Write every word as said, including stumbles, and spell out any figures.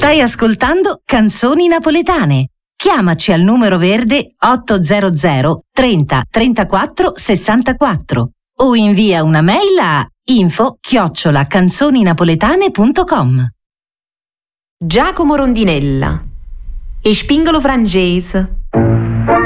Stai ascoltando Canzoni Napoletane. Chiamaci al numero verde ottocento trenta trentaquattro sessantaquattro o invia una mail a info chiocciola canzoninapoletane punto com. Giacomo Rondinella e Spingolo Frangese.